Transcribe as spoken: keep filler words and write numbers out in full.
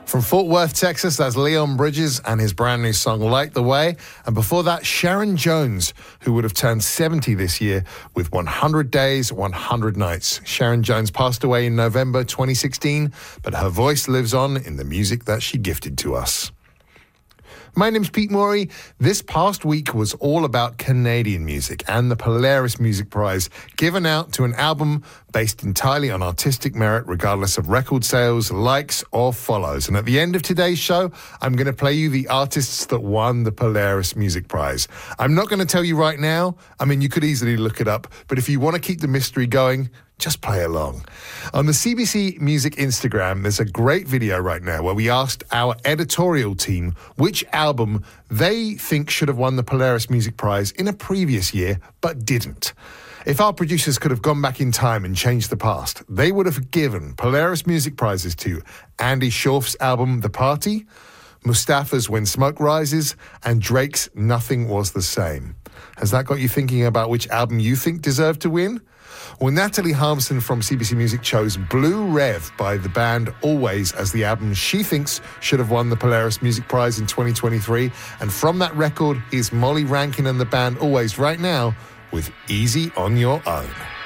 From Fort Worth, Texas, that's Leon Bridges and his brand new song, Light the Way. And before that, Sharon Jones, who would have turned seventy this year with one hundred days, one hundred nights. Sharon Jones passed away in November twenty sixteen, but her voice lives on in the music that she gifted to us. My name's Pete Morey. This past week was all about Canadian music and the Polaris Music Prize, given out to an album based entirely on artistic merit, regardless of record sales, likes, or follows. And at the end of today's show, I'm going to play you the artists that won the Polaris Music Prize. I'm not going to tell you right now. I mean, you could easily look it up, but if you want to keep the mystery going, just play along. On the C B C Music Instagram, there's a great video right now where we asked our editorial team which album they think should have won the Polaris Music Prize in a previous year, but didn't. If our producers could have gone back in time and changed the past, they would have given Polaris Music Prizes to Andy Shauf's album The Party, Mustafa's When Smoke Rises, and Drake's Nothing Was the Same. Has that got you thinking about which album you think deserved to win? Well, Natalie Harmson from C B C Music chose Blue Rev by the band Always as the album she thinks should have won the Polaris Music Prize in twenty twenty-three. And from that record is Molly Rankin and the band Always right now with Easy on Your Own.